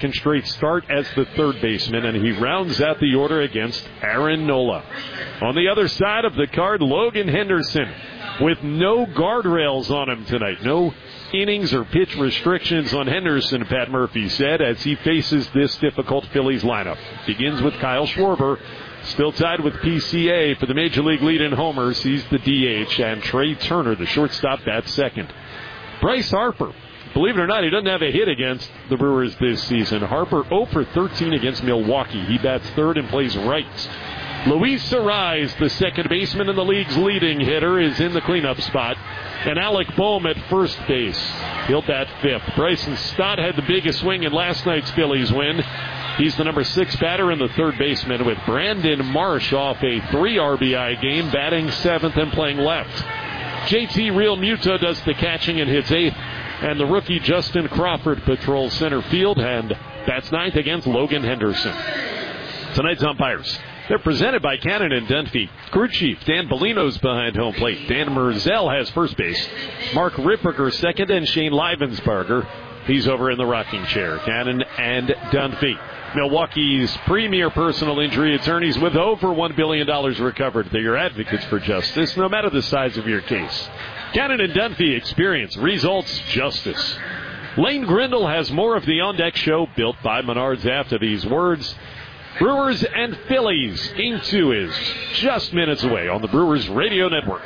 second straight start as the third baseman, and he rounds out the order against Aaron Nola. On the other side of the card, Logan Henderson with no guardrails on him tonight. No innings or pitch restrictions on Henderson, Pat Murphy said, as he faces this difficult Phillies lineup. Begins with Kyle Schwarber, still tied with PCA for the Major League lead in homers. He's the DH, and Trey Turner, the shortstop, bats second. Bryce Harper, believe it or not, he doesn't have a hit against the Brewers this season. Harper 0 for 13 against Milwaukee. He bats third and plays right. Luis Arraez, the second baseman and the league's leading hitter, is in the cleanup spot. And Alec Boehm at first base. He'll bat fifth. Bryson Stott had the biggest swing in last night's Phillies win. He's the number 6 batter and the third baseman, with Brandon Marsh off a 3 RBI game, batting seventh and playing left. JT Realmuto does the catching and hits eighth. And the rookie Justin Crawford patrols center field and bats ninth against Logan Henderson. Tonight's umpires, they're presented by Cannon and Dunphy. Crew chief Dan Bellino's behind home plate. Dan Merzel has first base. Mark Ripperger second, and Shane Livensbarger, he's over in the rocking chair. Cannon and Dunphy. Milwaukee's premier personal injury attorneys with over $1 billion recovered. They're your advocates for justice, no matter the size of your case. Cannon and Dunphy, experience, results, justice. Lane Grindle has more of the On Deck Show, built by Menards, after these words. Brewers and Phillies, Game 2 is just minutes away on the Brewers Radio Network.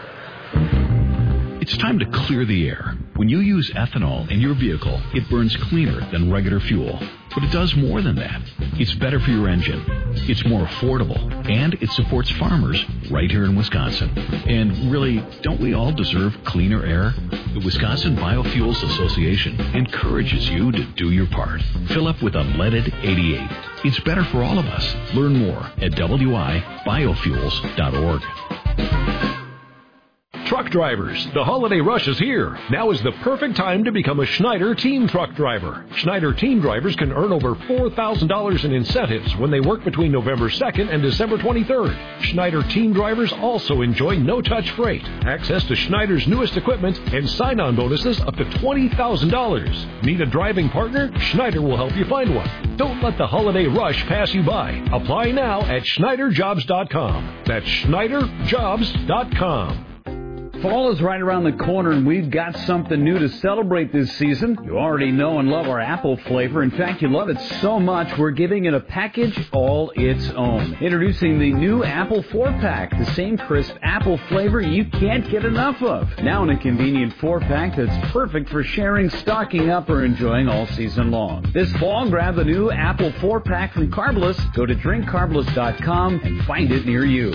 It's time to clear the air. When you use ethanol in your vehicle, it burns cleaner than regular fuel. But it does more than that. It's better for your engine. It's more affordable. And it supports farmers right here in Wisconsin. And really, don't we all deserve cleaner air? The Wisconsin Biofuels Association encourages you to do your part. Fill up with unleaded 88. It's better for all of us. Learn more at wibiofuels.org. Truck drivers, the holiday rush is here. Now is the perfect time to become a Schneider Team Truck Driver. Schneider Team Drivers can earn over $4,000 in incentives when they work between November 2nd and December 23rd. Schneider Team Drivers also enjoy no-touch freight, access to Schneider's newest equipment, and sign-on bonuses up to $20,000. Need a driving partner? Schneider will help you find one. Don't let the holiday rush pass you by. Apply now at SchneiderJobs.com. That's SchneiderJobs.com. Fall is right around the corner, and we've got something new to celebrate this season. You already know and love our apple flavor. In fact, you love it so much, we're giving it a package all its own. Introducing the new Apple 4-Pack, the same crisp apple flavor you can't get enough of. Now in a convenient 4-pack that's perfect for sharing, stocking up, or enjoying all season long. This fall, grab the new Apple 4-Pack from Carbless. Go to drinkcarbless.com and find it near you.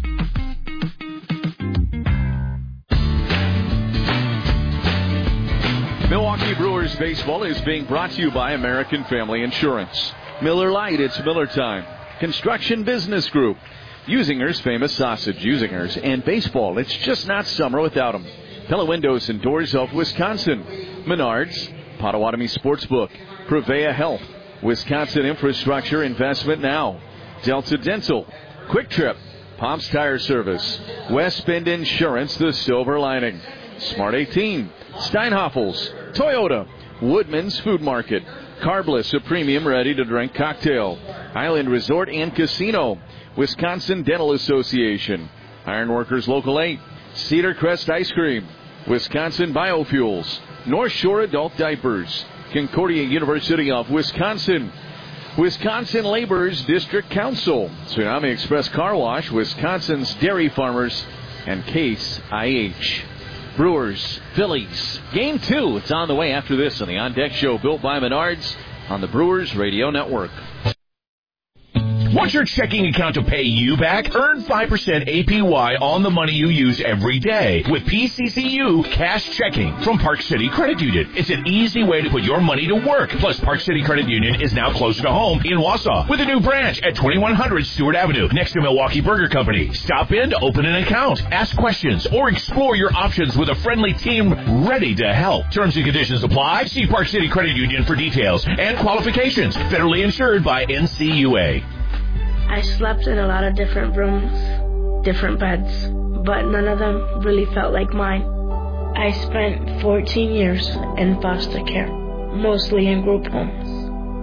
Milwaukee Brewers baseball is being brought to you by American Family Insurance. Miller Lite, it's Miller time. Construction Business Group. Usinger's Famous Sausage. Usinger's and baseball, it's just not summer without them. Pella Windows and Doors of Wisconsin. Menards. Potawatomi Sportsbook. Prevea Health. Wisconsin Infrastructure Investment Now. Delta Dental. Quick Trip. Pops Tire Service. West Bend Insurance, the silver lining. Smart 18. Steinhoffels, Toyota, Woodman's Food Market, Carbless, a premium ready-to-drink cocktail, Island Resort and Casino, Wisconsin Dental Association, Ironworkers Local 8, Cedar Crest Ice Cream, Wisconsin Biofuels, North Shore Adult Diapers, Concordia University of Wisconsin, Wisconsin Laborers District Council, Tsunami Express Car Wash, Wisconsin's Dairy Farmers, and Case IH. Brewers, Phillies, Game 2. It's on the way after this on the On Deck Show, built by Menards on the Brewers Radio Network. Want your checking account to pay you back? Earn 5% APY on the money you use every day with PCCU Cash Checking from Park City Credit Union. It's an easy way to put your money to work. Plus, Park City Credit Union is now closer to home in Wausau with a new branch at 2100 Stewart Avenue next to Milwaukee Burger Company. Stop in to open an account, ask questions, or explore your options with a friendly team ready to help. Terms and conditions apply. See Park City Credit Union for details and qualifications. Federally insured by NCUA. I slept in a lot of different rooms, different beds, but none of them really felt like mine. I spent 14 years in foster care, mostly in group homes.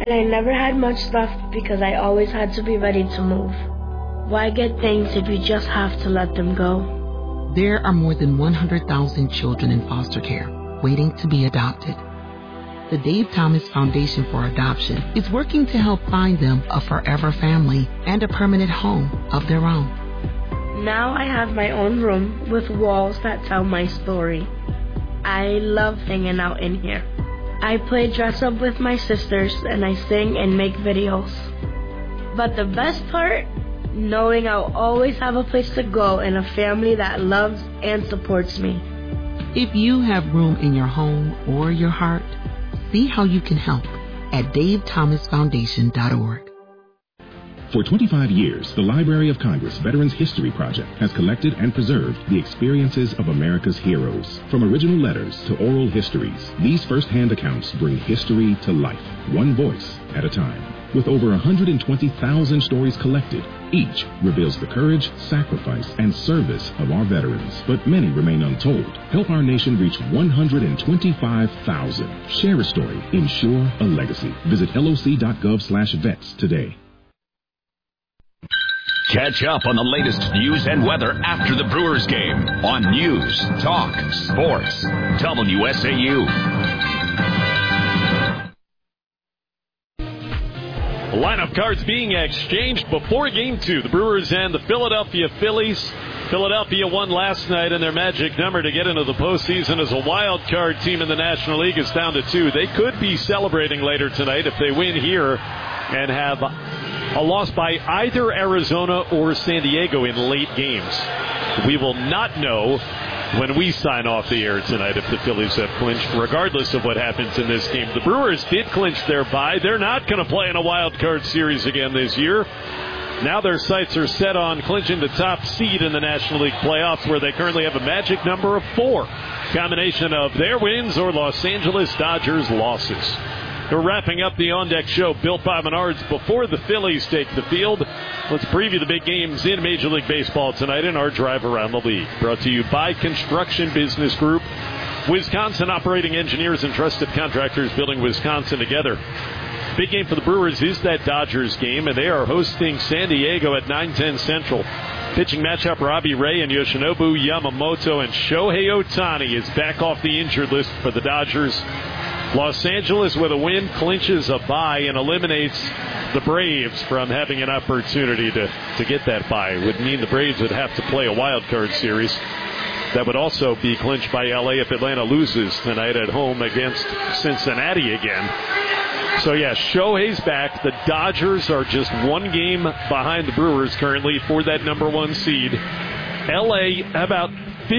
And I never had much left because I always had to be ready to move. Why get things if you just have to let them go? There are more than 100,000 children in foster care waiting to be adopted. The Dave Thomas Foundation for Adoption is working to help find them a forever family and a permanent home of their own. Now I have my own room with walls that tell my story. I love hanging out in here. I play dress up with my sisters and I sing and make videos. But the best part? Knowing I'll always have a place to go and a family that loves and supports me. If you have room in your home or your heart, see how you can help at davethomasfoundation.org. For 25 years, the Library of Congress Veterans History Project has collected and preserved the experiences of America's heroes. From original letters to oral histories, these first-hand accounts bring history to life, one voice at a time. With over 120,000 stories collected, each reveals the courage, sacrifice, and service of our veterans. But many remain untold. Help our nation reach 125,000. Share a story. Ensure a legacy. Visit loc.gov/vets today. Catch up on the latest news and weather after the Brewers game on News, Talk, Sports, WSAU. Lineup cards being exchanged before Game 2. The Brewers and the Philadelphia Phillies. Philadelphia won last night, and their magic number to get into the postseason as a wild card team in the National League is down to 2. They could be celebrating later tonight if they win here and have a loss by either Arizona or San Diego in late games. We will not know when we sign off the air tonight if the Phillies have clinched, regardless of what happens in this game. The Brewers did clinch their bye. They're not going to play in a wild card series again this year. Now their sights are set on clinching the top seed in the National League playoffs, where they currently have a magic number of 4. Combination of their wins or Los Angeles Dodgers losses. We're wrapping up the On Deck show built by Menards before the Phillies take the field. Let's preview the big games in Major League Baseball tonight in our drive around the league. Brought to you by Construction Business Group. Wisconsin operating engineers and trusted contractors building Wisconsin together. Big game for the Brewers is that Dodgers game, and they are hosting San Diego at 9:10 Central. Pitching matchup, Robbie Ray and Yoshinobu Yamamoto, and Shohei Ohtani is back off the injured list for the Dodgers. Los Angeles, with a win, clinches a bye and eliminates the Braves from having an opportunity to get that bye. It would mean the Braves would have to play a wild card series. That would also be clinched by L.A. if Atlanta loses tonight at home against Cincinnati again. So, yeah, Shohei's back. The Dodgers are just one game behind the Brewers currently for that number 1 seed. L.A. about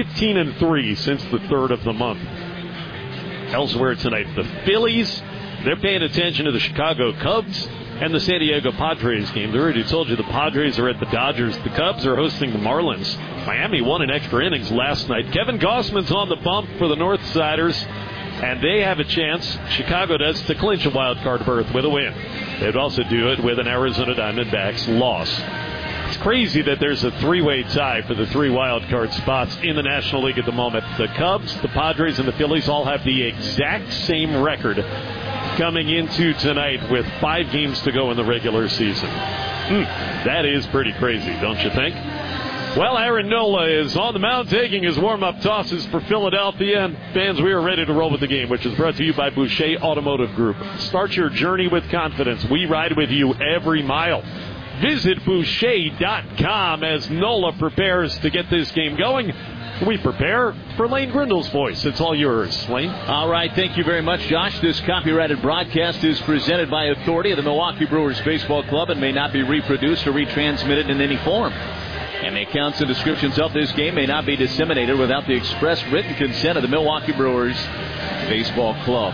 15-3 since the 3rd of the month. Elsewhere tonight, the Phillies, they're paying attention to the Chicago Cubs and the San Diego Padres game. They already told you the Padres are at the Dodgers. The Cubs are hosting the Marlins. Miami won in extra innings last night. Kevin Gausman's on the bump for the Northsiders, and they have a chance, Chicago does, to clinch a wild card berth with a win. They'd also do it with an Arizona Diamondbacks loss. It's crazy that there's a 3-way tie for the 3 wild card spots in the National League at the moment. The Cubs, the Padres, and the Phillies all have the exact same record coming into tonight with 5 games to go in the regular season. That is pretty crazy, don't you think? Well, Aaron Nola is on the mound taking his warm-up tosses for Philadelphia. And fans, we are ready to roll with the game, which is brought to you by Boucher Automotive Group. Start your journey with confidence. We ride with you every mile. Visit Boucher.com as Nola prepares to get this game going. We prepare for Lane Grindel's voice. It's all yours, Lane. All right, thank you very much, Josh. This copyrighted broadcast is presented by authority of the Milwaukee Brewers Baseball Club and may not be reproduced or retransmitted in any form. And the accounts and descriptions of this game may not be disseminated without the express written consent of the Milwaukee Brewers Baseball Club.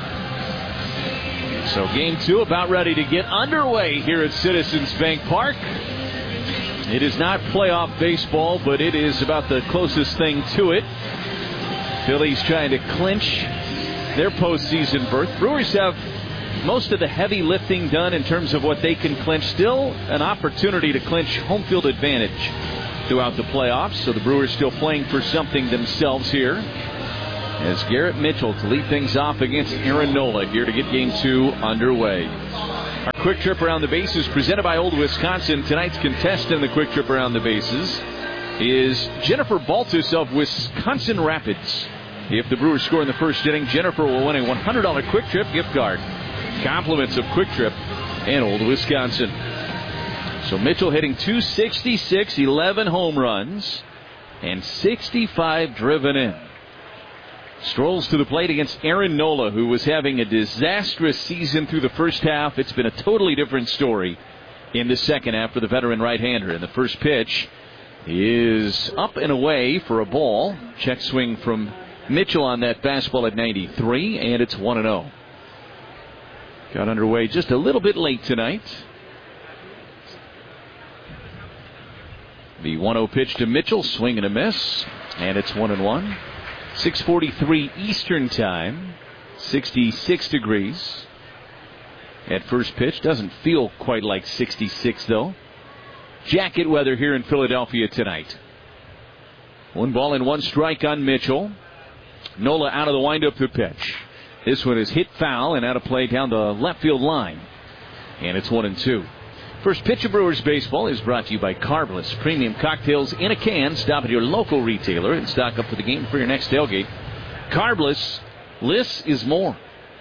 So Game 2 about ready to get underway here at Citizens Bank Park. It is not playoff baseball, but it is about the closest thing to it. Phillies trying to clinch their postseason berth. Brewers have most of the heavy lifting done in terms of what they can clinch. Still an opportunity to clinch home field advantage throughout the playoffs. So the Brewers still playing for something themselves here. As Garrett Mitchell to lead things off against Aaron Nola here to get Game 2 underway. Our quick trip around the bases presented by Old Wisconsin. Tonight's contestant in the quick trip around the bases is Jennifer Baltus of Wisconsin Rapids. If the Brewers score in the first inning, Jennifer will win a $100 Quick Trip gift card. Compliments of Quick Trip and Old Wisconsin. So Mitchell hitting .266, 11 home runs, and 65 driven in. Strolls to the plate against Aaron Nola, who was having a disastrous season through the first half. It's been a totally different story in the second half for the veteran right-hander. And the first pitch is up and away for a ball. Check swing from Mitchell on that fastball at 93, and it's 1-0. Got underway just a little bit late tonight. The 1-0 pitch to Mitchell, swing and a miss, and it's 1-1. 6:43 Eastern Time, 66 degrees at first pitch. Doesn't feel quite like 66 though. Jacket weather here in Philadelphia tonight. 1-1 strike on Mitchell. Nola out of the windup to pitch. This one is hit foul and out of play down the left field line. And it's 1-2. First pitch of Brewers baseball is brought to you by Carbliss. Premium cocktails in a can. Stop at your local retailer and stock up for the game for your next tailgate. Carbliss, less is more.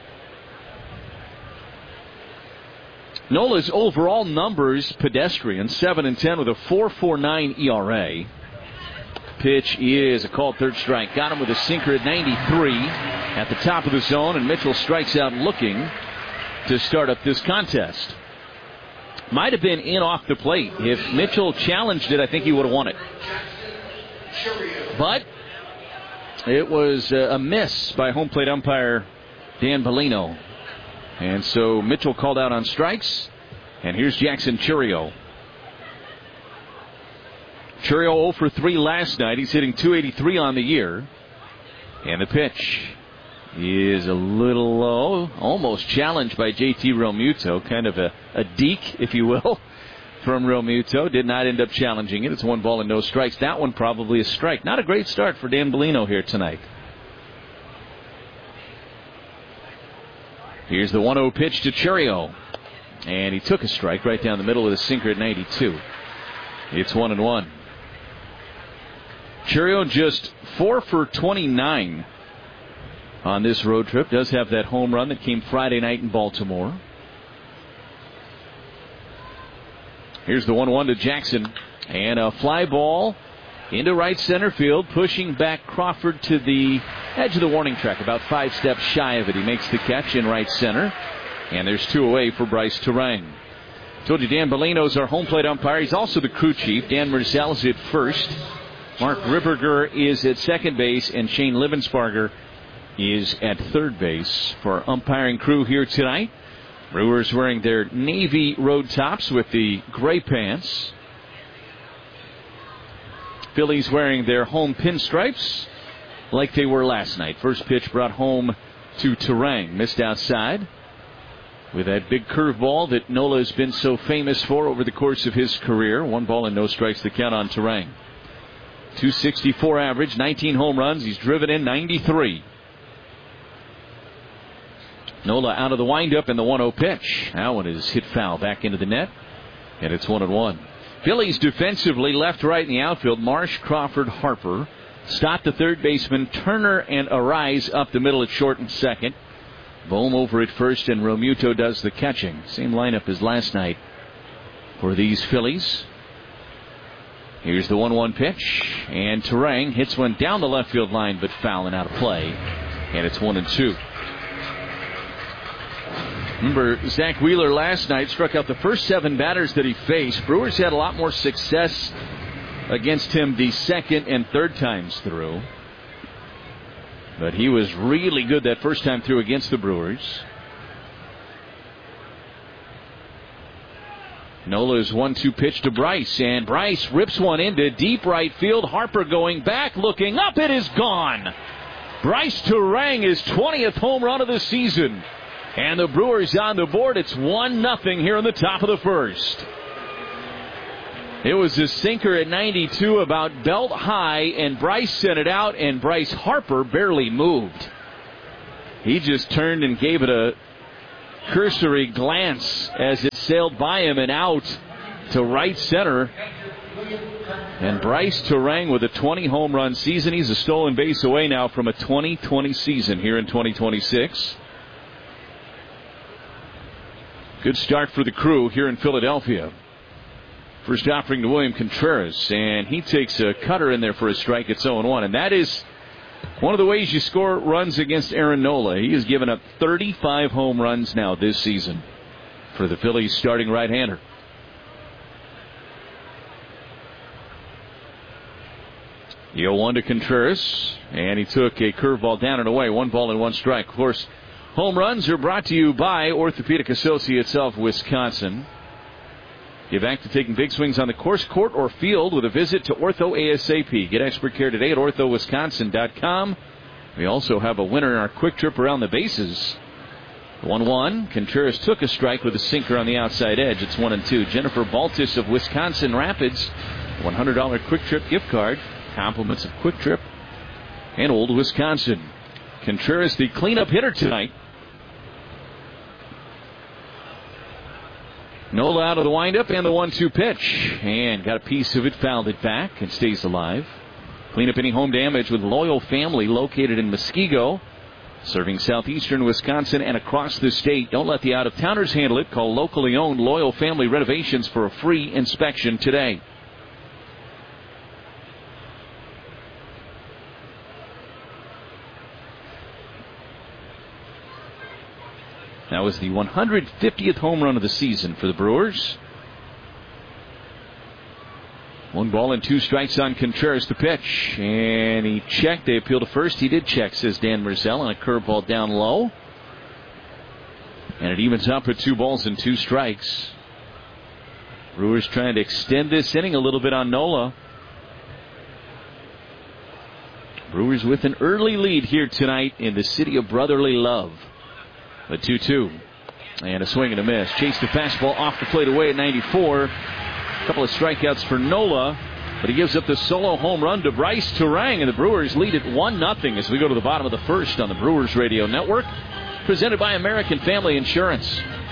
Nola's overall numbers pedestrian, 7-10 with a 4.49 ERA. Pitch is a called third strike. Got him with a sinker at 93 at the top of the zone, and Mitchell strikes out looking to start up this contest. Might have been in off the plate. If Mitchell challenged it, I think he would have won it. But it was a miss by home plate umpire Dan Bellino. And so Mitchell called out on strikes. And here's Jackson Chourio. Chourio 0 for 3 last night. He's hitting .283 on the year. And the pitch is a little low, almost challenged by JT Realmuto. Kind of a deke, if you will, from Realmuto. Did not end up challenging it. It's 1 and no strikes. That one probably a strike. Not a great start for Dan Bellino here tonight. Here's the 1-0 pitch to Chourio. And he took a strike right down the middle with a sinker at 92. It's 1-1. Chourio just 4 for 29 on this road trip. Does have that home run that came Friday night in Baltimore. Here's the 1-1 to Jackson. And a fly ball into right center field, pushing back Crawford to the edge of the warning track, about 5 steps shy of it. He makes the catch in right center. And there's 2 away for Bryce Turang. Told you Dan Bellino's our home plate umpire. He's also the crew chief. Dan Merzel's at first. Mark Ripperger is at second base, and Shane Livensparger is at third base for our umpiring crew here tonight. Brewers wearing their navy road tops with the gray pants. Phillies wearing their home pinstripes like they were last night. First pitch brought home to Turang. Missed outside with that big curveball that Nola has been so famous for over the course of his career. 1 and no strikes to count on Turang. .264 average, 19 home runs. He's driven in 93. Nola out of the windup in the 1-0 pitch. That one is hit foul back into the net, and it's 1-1. Phillies defensively, left, right in the outfield. Marsh, Crawford, Harper. Stott, the third baseman. Turner and Arise up the middle at short and second. Bohm over at first, and Realmuto does the catching. Same lineup as last night for these Phillies. Here's the 1-1 pitch, and Turang hits one down the left field line, but foul and out of play, and it's 1-2. Remember, Zach Wheeler last night struck out the first 7 batters that he faced. Brewers had a lot more success against him the second and third times through. But he was really good that first time through against the Brewers. Nola's 1-2 pitch to Bryce, and Bryce rips one into deep right field. Harper going back, looking up, it is gone. Bryce Turang, his 20th home run of the season. And the Brewers on the board. It's 1-0 here in the top of the first. It was a sinker at 92, about belt high, and Bryce sent it out, and Bryce Harper barely moved. He just turned and gave it a cursory glance as it sailed by him and out to right center. And Bryce Turang with a 20 home run season. He's a stolen base away now from a 2020 season here in 2026. Good start for the Crew here in Philadelphia. First offering to William Contreras, and he takes a cutter in there for a strike. It's 0-1, and that is one of the ways you score runs against Aaron Nola. He has given up 35 home runs now this season for the Phillies starting right-hander. The 0-1 to Contreras, and he took a curveball down and away. 1 ball and 1 strike. Of course, home runs are brought to you by Orthopedic Associates of Wisconsin. Get back to taking big swings on the course, court, or field with a visit to Ortho ASAP. Get expert care today at orthowisconsin.com. We also have a winner in our quick trip around the bases. 1-1. Contreras took a strike with a sinker on the outside edge. It's 1-2. Jennifer Baltus of Wisconsin Rapids, $100 quick trip gift card. Compliments of Quick Trip and Old Wisconsin. Contreras, the cleanup hitter tonight. Nola out of the windup and the 1-2 pitch. And got a piece of it, fouled it back, and stays alive. Cleanup inning home damage with Loyal Family located in Muskego, serving southeastern Wisconsin and across the state. Don't let the out-of-towners handle it. Call locally owned Loyal Family Renovations for a free inspection today. That was the 150th home run of the season for the Brewers. 1 ball and 2 strikes on Contreras, the pitch. And he checked. They appeal to first. He did check, says Dan Merzell, on a curveball down low. And it evens up at 2 balls and 2 strikes. Brewers trying to extend this inning a little bit on Nola. Brewers with an early lead here tonight in the city of brotherly love. A 2-2. And a swing and a miss. Chased the fastball off the plate away at 94. A couple of strikeouts for Nola. But he gives up the solo home run to Bryce Turang. And the Brewers lead it 1-0 as we go to the bottom of the first on the Brewers Radio Network. Presented by American Family Insurance.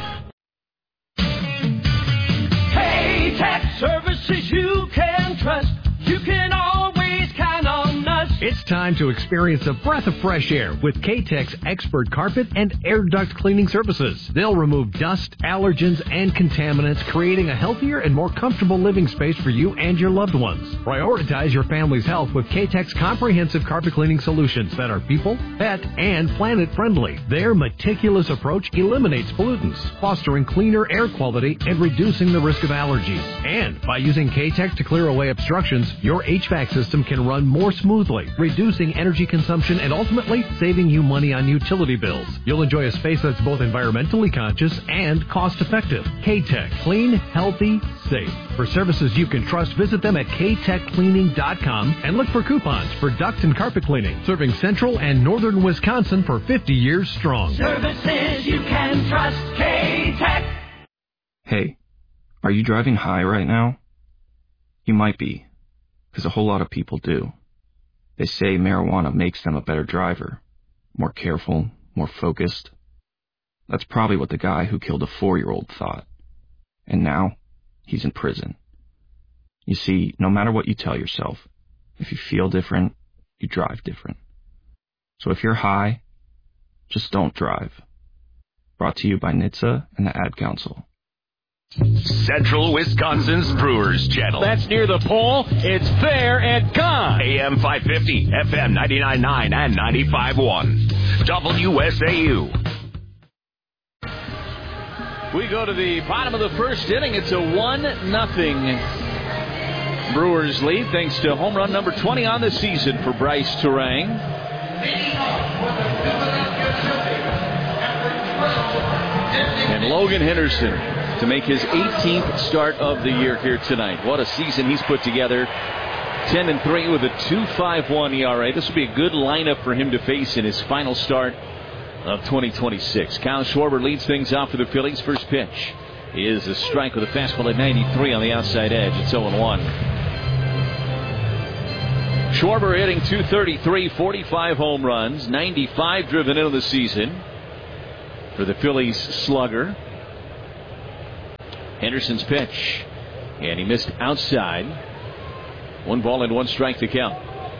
K-Tech services you can trust. You can always count on us. It's time to experience a breath of fresh air with K-Tech's expert carpet and air duct cleaning services. They'll remove dust, allergens, and contaminants, creating a healthier and more comfortable living space for you and your loved ones. Prioritize your family's health with K-Tech's comprehensive carpet cleaning solutions that are people, pet, and planet friendly. Their meticulous approach eliminates pollutants, fostering cleaner air quality and reducing the risk of allergies. And by using K-Tech to clear away obstructions, your HVAC system can run more smoothly, reducing energy consumption and ultimately saving you money on utility bills. You'll enjoy a space that's both environmentally conscious and cost-effective. K-Tech. Clean, healthy, safe. For services you can trust, visit them at ktechcleaning.com and look for coupons for duct and carpet cleaning. Serving central and northern Wisconsin for 50 years strong. Services you can trust. K-Tech. Hey, are you driving high right now? You might be, because a whole lot of people do. They say marijuana makes them a better driver, more careful, more focused. That's probably what the guy who killed a 4-year-old thought. And now, he's in prison. You see, no matter what you tell yourself, if you feel different, you drive different. So if you're high, just don't drive. Brought to you by NHTSA and the Ad Council. Central Wisconsin's Brewers Channel. That's near the pole. It's fair and gone. AM 550, FM 99.9 and 95.1. WSAU. We go to the bottom of the first inning. It's a 1-0 Brewers lead thanks to home run number 20 on the season for Bryce Turang. And Logan Henderson to make his 18th start of the year here tonight. What a season he's put together. 10-3 with a 2.51 ERA. This will be a good lineup for him to face in his final start of 2026. Kyle Schwarber leads things off for the Phillies. First pitch is a strike with a fastball at 93 on the outside edge. It's 0-1. Schwarber hitting .233, 45 home runs, 95 driven into the season. for the Phillies slugger. Henderson's pitch. And he missed outside. 1 ball and 1 strike to count.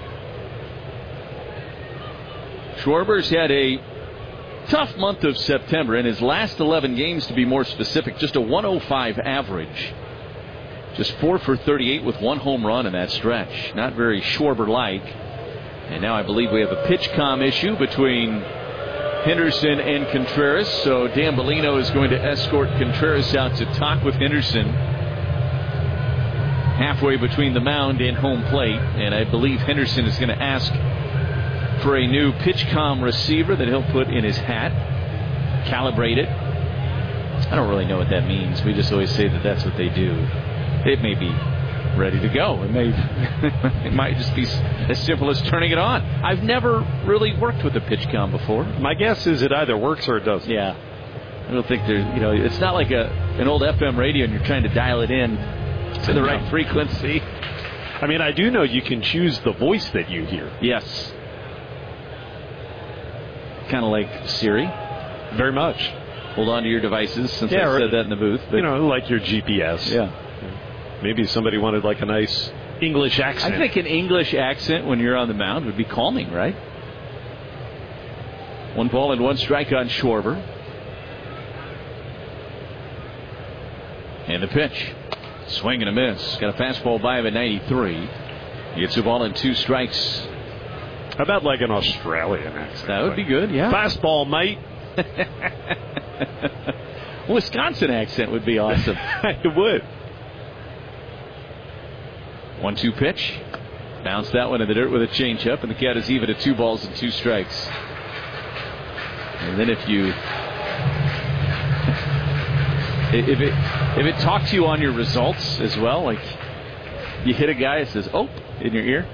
Schwarber's had a tough month of September. In his last 11 games, to be more specific, just a 105 average. Just 4 for 38 with 1 home run in that stretch. Not very Schwarber-like. And now I believe we have a pitch comm issue between Henderson and Contreras. So Dan Bellino is going to escort Contreras out to talk with Henderson halfway between the mound and home plate. And I believe Henderson is going to ask for a new pitch comm receiver that he'll put in his hat, calibrate it. I don't really know what that means. We just always say that that's what they do. It may be ready to go. It might just be as simple as turning it on. I've never really worked with a pitch comm before. My guess is it either works or it doesn't. Yeah. I don't think there's, it's not like an old FM radio and you're trying to dial it in to the right frequency. I mean, I do know you can choose the voice that you hear. Yes. Kind of like Siri. Very much. Hold on to your devices since I said that in the booth. But, like your GPS. Yeah. Maybe somebody wanted like a nice English accent. I think an English accent when you're on the mound would be calming, right? 1 ball and 1 strike on Schwarber. And the pitch. Swing and a miss. Got a fastball by him at 93. Gets a ball and 2 strikes. How about like an Australian accent? That would be good, yeah. Fastball, mate. Wisconsin accent would be awesome. It would. 1-2 pitch. Bounce that one in the dirt with a changeup, and the count is even at 2 balls and 2 strikes. And then if it talks to you on your results as well, like you hit a guy, it says "oh" in your ear.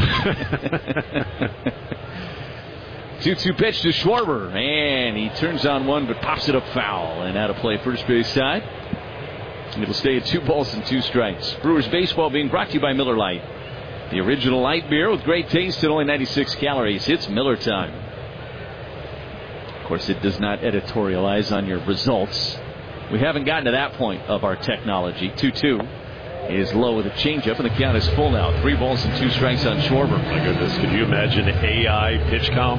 2-2 pitch to Schwarber, and he turns on one but pops it up foul and out of play first base side. And it'll stay at 2 balls and 2 strikes. Brewers baseball being brought to you by Miller Lite, the original light beer with great taste and only 96 calories. It's Miller time. Of course, it does not editorialize on your results. We haven't gotten to that point of our technology. 2-2 is low with a changeup, and the count is full now. 3 balls and 2 strikes on Schwarber. My goodness, could you imagine AI pitch comm?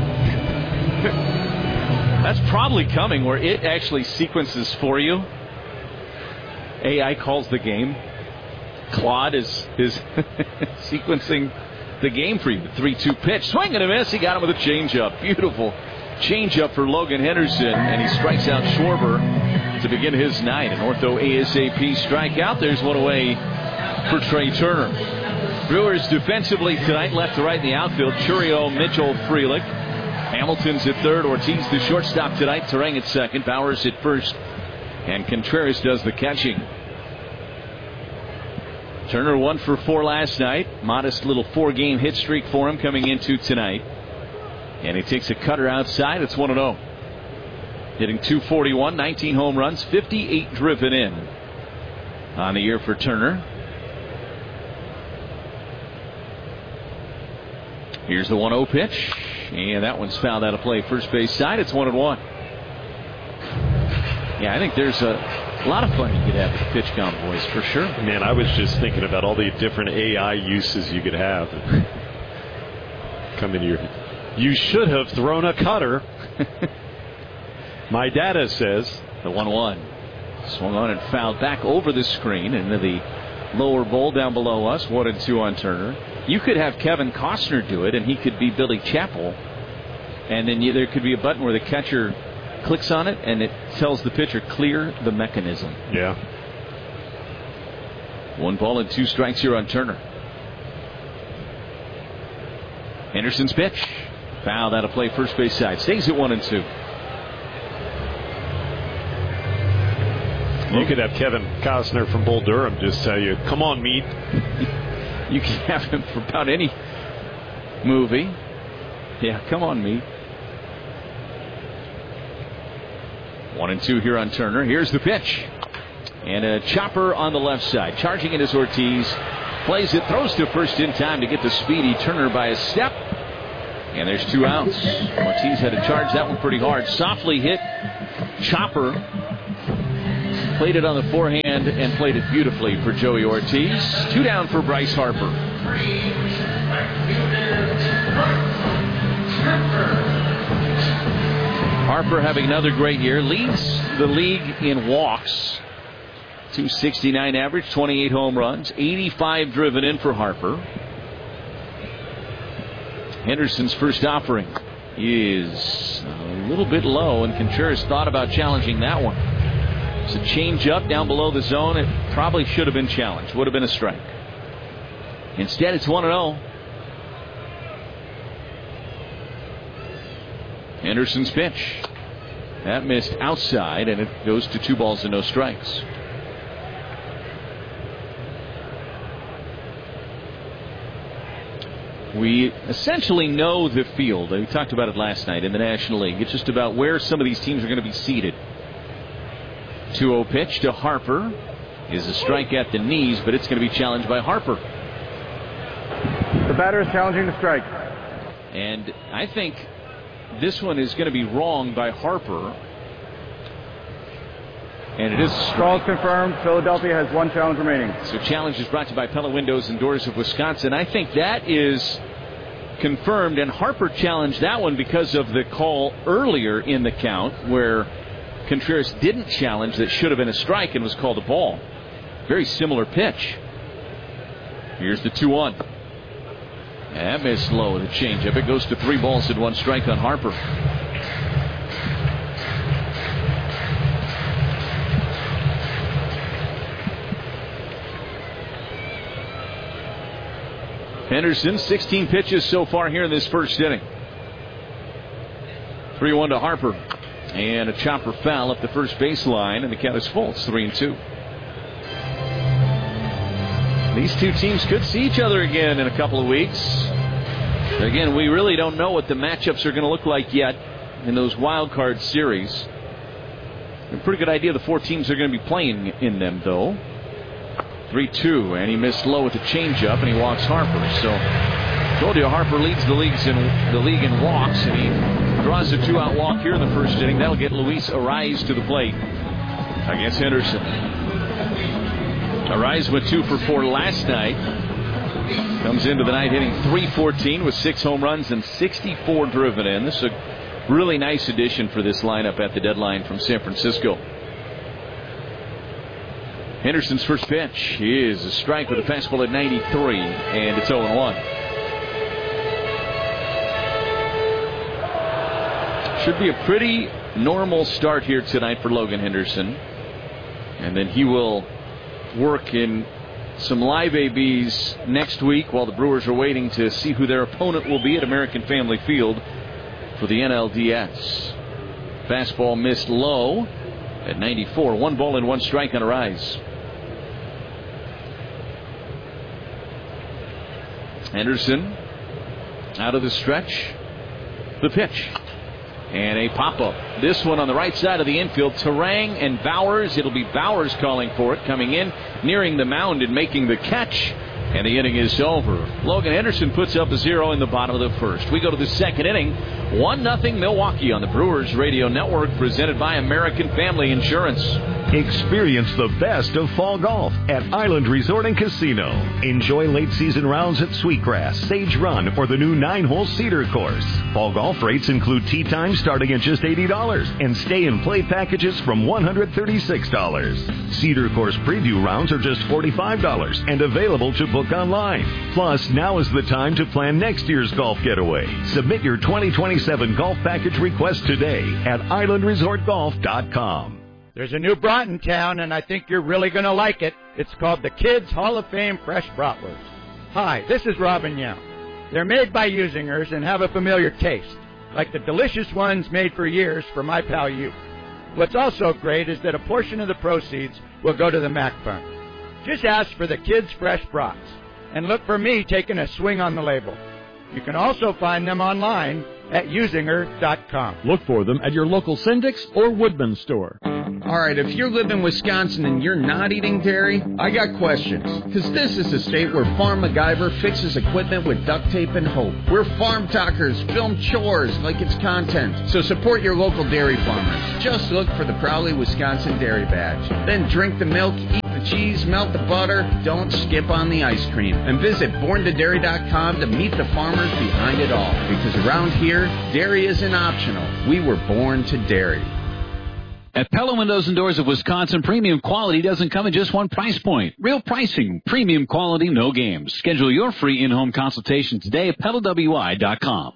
That's probably coming, where it actually sequences for you. AI calls the game. Claude is sequencing the game for you. 3-2 pitch. Swing and a miss. He got him with a changeup. Beautiful changeup for Logan Henderson, and he strikes out Schwarber to begin his night. An ortho ASAP strikeout. There's one away for Trey Turner. Brewers defensively tonight, left to right in the outfield. Churio, Mitchell, Frelick. Hamilton's at third. Ortiz the shortstop tonight. Terang at second. Bowers at first. And Contreras does the catching. Turner 1 for 4 last night. Modest little 4-game hit streak for him coming into tonight. And he takes a cutter outside. It's 1-0. Hitting .241, 19 home runs, 58 driven in on the year for Turner. Here's the 1-0 pitch. And that one's fouled out of play first base side. It's 1-1. Yeah, I think there's a lot of fun you could have with the pitch comm voice, for sure. Man, I was just thinking about all the different AI uses you could have. Come in here. You should have thrown a cutter. My data says. The 1-1. Swung on and fouled back over the screen into the lower bowl down below us. 1-2 on Turner. You could have Kevin Costner do it, and he could be Billy Chappell. And then there could be a button where the catcher clicks on it, and it tells the pitcher, clear the mechanism. Yeah. 1 ball and 2 strikes here on Turner. Henderson's pitch. Fouled out of play first base side. Stays at 1-2. You could have Kevin Costner from Bull Durham just tell you, come on, meat. You can have him for about any movie. Yeah, come on, meat. 1-2 here on Turner. Here's the pitch. And a chopper on the left side. Charging it is Ortiz. Plays it, throws to first in time to get the speedy Turner by a step. And there's 2 outs. Ortiz had to charge that one pretty hard. Softly hit chopper. Played it on the forehand and played it beautifully for Joey Ortiz. 2 down for Bryce Harper. Harper having another great year. Leads the league in walks. 269 average, 28 home runs, 85 driven in for Harper. Henderson's first offering is a little bit low, and Contreras thought about challenging that one. It's a change up down below the zone. It probably should have been challenged. Would have been a strike. Instead, it's 1-0. Henderson's pitch. That missed outside, and it goes to 2 balls and no strikes. We essentially know the field. We talked about it last night in the National League. It's just about where some of these teams are going to be seated. 2-0 pitch to Harper is a strike at the knees, but it's going to be challenged by Harper. The batter is challenging the strike. And I think this one is going to be wrong by Harper. And it is a strike. Call's confirmed. Philadelphia has 1 challenge remaining. So challenge is brought to you by Pella Windows and Doors of Wisconsin. I think that is confirmed, and Harper challenged that one because of the call earlier in the count where Contreras didn't challenge that should have been a strike and was called a ball. Very similar pitch. Here's the 2-1. That missed low with a changeup. It goes to 3 balls and 1 strike on Harper. Henderson, 16 pitches so far here in this first inning. 3-1 to Harper. And a chopper foul up the first baseline, and the count is full. It's 3-2. These two teams could see each other again in a couple of weeks. Again, we really don't know what the matchups are going to look like yet in those wild card series. A pretty good idea the 4 teams are going to be playing in them, though. 3-2, and he missed low with the changeup, and he walks Harper. So, told you Harper leads the league in walks, and he draws a 2-out walk here in the first inning. That'll get Luis Arraez to the plate against Henderson. Arraez went 2 for 4 last night. Comes into the night hitting .314 with 6 home runs and 64 driven in. This is a really nice addition for this lineup at the deadline from San Francisco. Henderson's first pitch is a strike with a fastball at 93, and it's 0-1. Should be a pretty normal start here tonight for Logan Henderson. And then he will work in some live ABs next week while the Brewers are waiting to see who their opponent will be at American Family Field for the NLDS. Fastball missed low at 94. 1 ball and 1 strike on Arraez. Henderson out of the stretch. The pitch. And a pop-up. This one on the right side of the infield. Terang and Bowers. It'll be Bowers calling for it. Coming in, nearing the mound and making the catch. And the inning is over. Logan Henderson puts up a 0 in the bottom of the first. We go to the second inning. 1-0 Milwaukee on the Brewers Radio Network, presented by American Family Insurance. Experience the best of fall golf at Island Resort and Casino. Enjoy late season rounds at Sweetgrass, Sage Run, or the new 9-hole Cedar course. Fall golf rates include tee time starting at just $80 and stay and play packages from $136. Cedar course preview rounds are just $45 and available to book online. Plus, now is the time to plan next year's golf getaway. Submit your 2027 golf package request today at islandresortgolf.com. There's a new brat in town, and I think you're really going to like it. It's called the Kids Hall of Fame Fresh Bratwurst. Hi, this is Robin Young. They're made by Usingers and have a familiar taste, like the delicious ones made for years for my pal you. What's also great is that a portion of the proceeds will go to the MAC Fund. Just ask for the Kids Fresh Brats, and look for me taking a swing on the label. You can also find them online at usinger.com. Look for them at your local Syndic's or Woodman store. All right, if you live in Wisconsin and you're not eating dairy, I got questions. Because this is a state where Farm MacGyver fixes equipment with duct tape and hope. Where farm talkers film chores like it's content. So support your local dairy farmers. Just look for the proudly Wisconsin Dairy Badge. Then drink the milk, eat the cheese, melt the butter. Don't skip on the ice cream. And visit borntodairy.com to meet the farmers behind it all. Because around here, dairy isn't optional. We were born to dairy. At Pella Windows and Doors of Wisconsin, premium quality doesn't come in just one price point. Real pricing, premium quality, no games. Schedule your free in-home consultation today at PellaWI.com.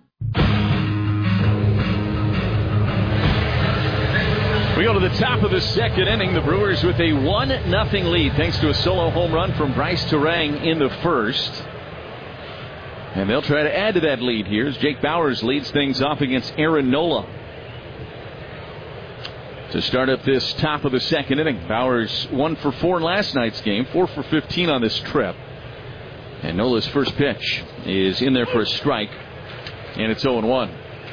We go to the top of the second inning. The Brewers with a 1-0 lead thanks to a solo home run from Bryce Terang in the first. And they'll try to add to that lead here as Jake Bauers leads things off against Aaron Nola. To start up this top of the second inning, Bauers 1 for 4 in last night's game, 4 for 15 on this trip. And Nola's first pitch is in there for a strike, and it's 0-1.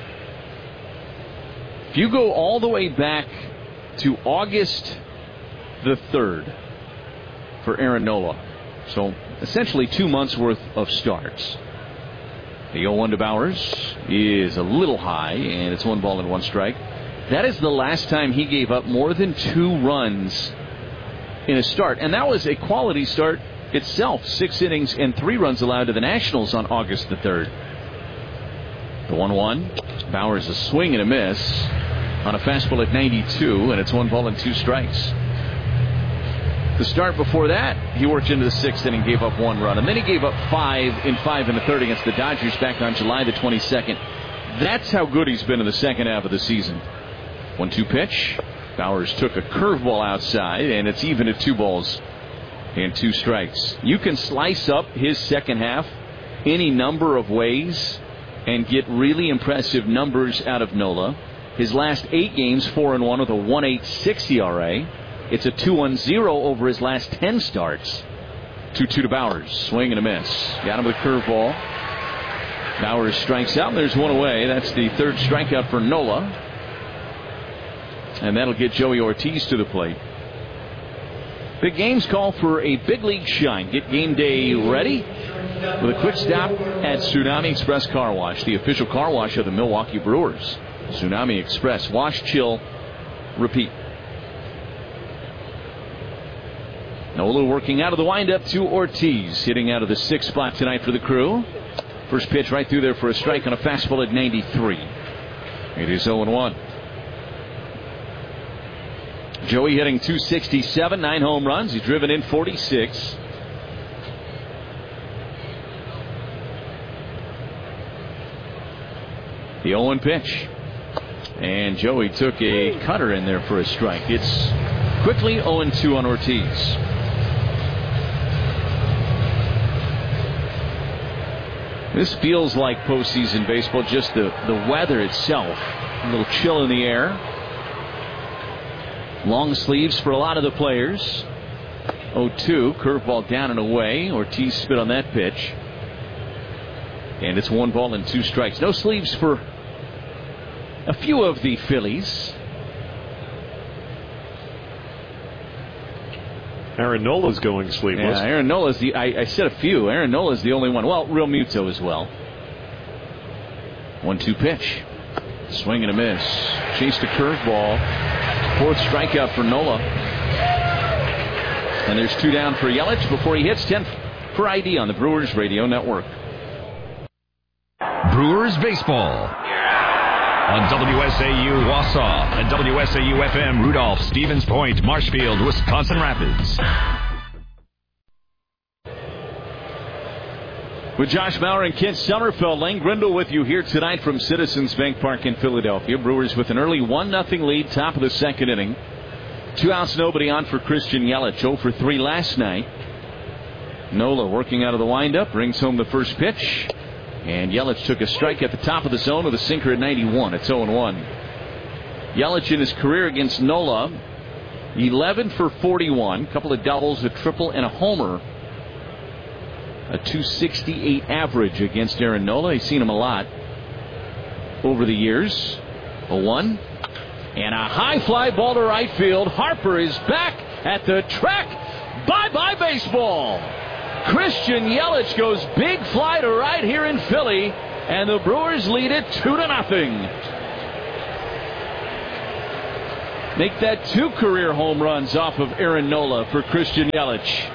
If you go all the way back to August the 3rd for Aaron Nola, so essentially 2 months worth of starts. The 0-1 to Bauers is a little high, and it's 1 ball and 1 strike. That is the last time he gave up more than 2 runs in a start. And that was a quality start itself. 6 innings and 3 runs allowed to the Nationals on August the 3rd. The 1-1. Bauers a swing and a miss on a fastball at 92, and it's 1 ball and 2 strikes. The start before that, he worked into the 6th inning, gave up 1 run. And then he gave up 5 in 5 in the 3rd against the Dodgers back on July the 22nd. That's how good he's been in the second half of the season. 1-2 pitch. Bauers took a curveball outside, and it's even at 2 balls and 2 strikes. You can slice up his second half any number of ways and get really impressive numbers out of Nola. His last 8 games, 4-1 with a 1.86 ERA. It's a 2-1-0 over his last 10 starts. 2-2 to Bauers. Swing and a miss. Got him with a curveball. Bauers strikes out, and there's 1 away. That's the 3rd strikeout for Nola. And that'll get Joey Ortiz to the plate. Big games call for a big league shine. Get game day ready with a quick stop at Tsunami Express Car Wash, the official car wash of the Milwaukee Brewers. Tsunami Express. Wash, chill, repeat. Nola working out of the windup to Ortiz. Hitting out of the 6th spot tonight for the Crew. First pitch right through there for a strike on a fastball at 93. It is 0-1. Joey hitting .267, 9 home runs. He's driven in 46. The 0-1 pitch. And Joey took a cutter in there for a strike. It's quickly 0-2 on Ortiz. This feels like postseason baseball, just the weather itself. A little chill in the air. Long sleeves for a lot of the players. 0-2, curveball down and away. Ortiz spit on that pitch. And it's 1 ball and 2 strikes. No sleeves for a few of the Phillies. Aaron Nola's going sleeveless. Yeah, Aaron Nola's I said a few. Aaron Nola's the only one. Well, Real Muto as well. 1-2 pitch. Swing and a miss. Chased a curveball. 4th strikeout for Nola. And there's 2 down for Yelich before he hits 10 for ID on the Brewers Radio Network. Brewers baseball on WSAU Wausau and WSAU FM Rudolph, Stevens Point, Marshfield, Wisconsin Rapids. With Josh Bauer and Kent Sommerfeld, Lane Grindle with you here tonight from Citizens Bank Park in Philadelphia. Brewers with an early 1-0 lead, top of the second inning. 2 outs, nobody on for Christian Yelich. 0 for 3 last night. Nola working out of the windup, brings home the first pitch. And Yelich took a strike at the top of the zone with a sinker at 91. It's 0-1. Yelich in his career against Nola, 11 for 41. A couple of doubles, a triple, and a homer. A .268 average against Aaron Nola. He's seen him a lot over the years. 0-1. And a high fly ball to right field. Harper is back at the track. Bye-bye baseball. Christian Yelich goes big fly to right here in Philly, and the Brewers lead it 2-0. Make that 2 career home runs off of Aaron Nola for Christian Yelich.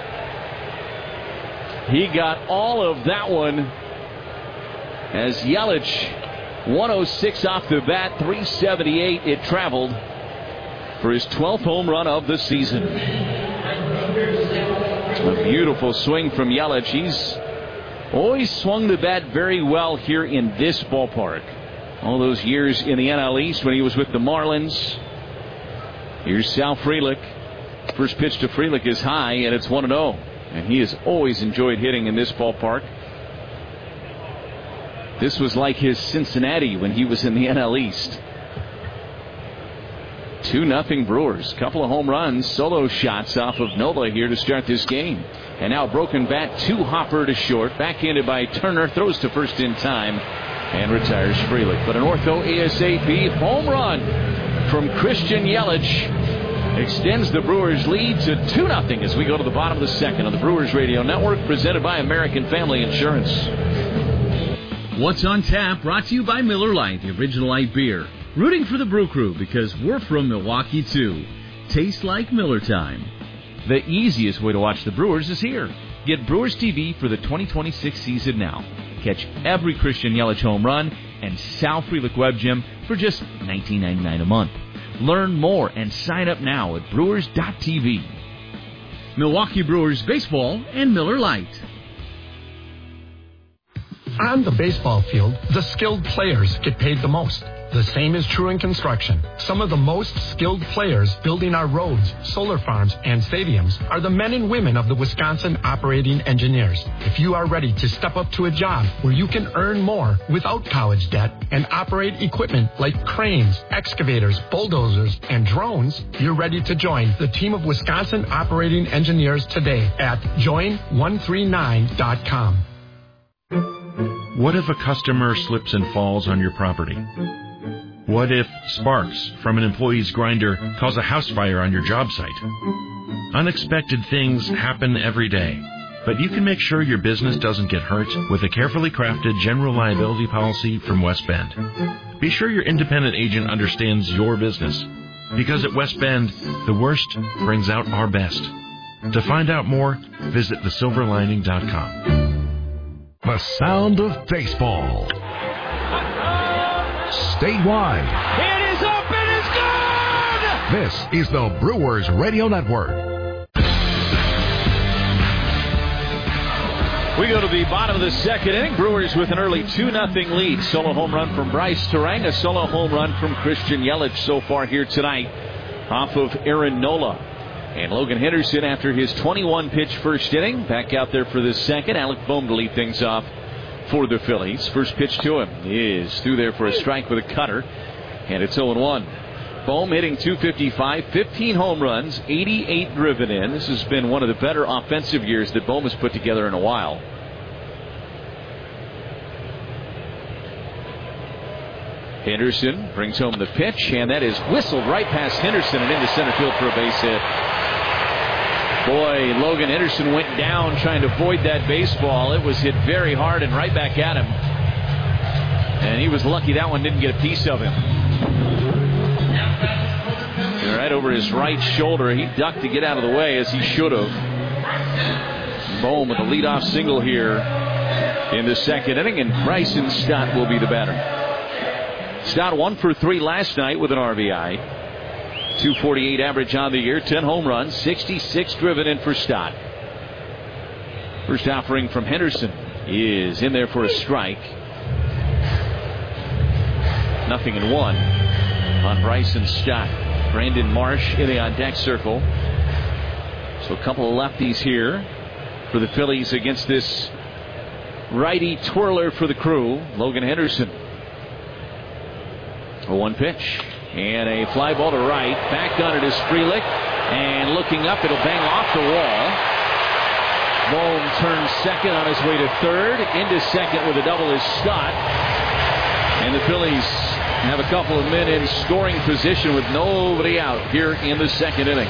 He got all of that one as Yelich, 106 off the bat, 378 it traveled for his 12th home run of the season. A beautiful swing from Yelich. He's always swung the bat very well here in this ballpark. All those years in the NL East when he was with the Marlins. Here's Sal Frelick. First pitch to Frelick is high, and it's 1-0. And he has always enjoyed hitting in this ballpark. This was like his Cincinnati when he was in the NL East. 2-0 Brewers. Couple of home runs, solo shots off of Nola here to start this game. And now broken bat to Hopper to short. Backhanded by Turner. Throws to first in time and retires Frelick. But an ortho ASAP home run from Christian Yelich extends the Brewers' lead to 2-0 as we go to the bottom of the second on the Brewers Radio Network, presented by American Family Insurance. What's on Tap, brought to you by Miller Lite, the original light beer. Rooting for the Brew Crew because we're from Milwaukee, too. Tastes like Miller time. The easiest way to watch the Brewers is here. Get Brewers TV for the 2026 season now. Catch every Christian Yelich home run and Sal Frelick Web Gym for just $19.99 a month. Learn more and sign up now at Brewers.tv. Milwaukee Brewers Baseball and Miller Lite. On the baseball field, the skilled players get paid the most. The same is true in construction. Some of the most skilled players building our roads, solar farms, and stadiums are the men and women of the Wisconsin Operating Engineers. If you are ready to step up to a job where you can earn more without college debt and operate equipment like cranes, excavators, bulldozers, and drones, you're ready to join the team of Wisconsin Operating Engineers today at join139.com. What if a customer slips and falls on your property? What if sparks from an employee's grinder cause a house fire on your job site? Unexpected things happen every day, but you can make sure your business doesn't get hurt with a carefully crafted general liability policy from West Bend. Be sure your independent agent understands your business, because at West Bend, the worst brings out our best. To find out more, visit thesilverlining.com. The sound of baseball. Statewide. It is up, it is good! This is the Brewers Radio Network. We go to the bottom of the second inning. Brewers with an early 2-0 lead. Solo home run from Bryce Terang. A solo home run from Christian Yelich so far here tonight off of Aaron Nola. And Logan Henderson, after his 21-pitch first inning, back out there for the second. Alec Bohm to lead things off for the Phillies. First pitch to him is through there for a strike with a cutter, and it's 0-1. Bohm hitting .255, 15 home runs, 88 driven in. This has been one of the better offensive years that Bohm has put together in a while. Henderson brings home the pitch, and that is whistled right past Henderson and into center field for a base hit. Boy, Logan Henderson went down trying to avoid that baseball. It was hit very hard and right back at him. And he was lucky that one didn't get a piece of him. And right over his right shoulder. He ducked to get out of the way, as he should have. Bohm with a leadoff single here in the second inning, and Bryson Stott will be the batter. Stott 1 for 3 last night with an RBI. .248 average on the year, 10 home runs, 66 driven in for Stott. First offering from Henderson is in there for a strike. 0-1 on Bryson Stott. Brandon Marsh in the on-deck circle. So a couple of lefties here for the Phillies against this righty twirler for the Crew, Logan Henderson. A 1 pitch. And a fly ball to right. Back on it is Frelick. And looking up, it'll bang off the wall. Bohm turns second on his way to third. Into second with a double is Stott. And the Phillies have a couple of men in scoring position with nobody out here in the second inning.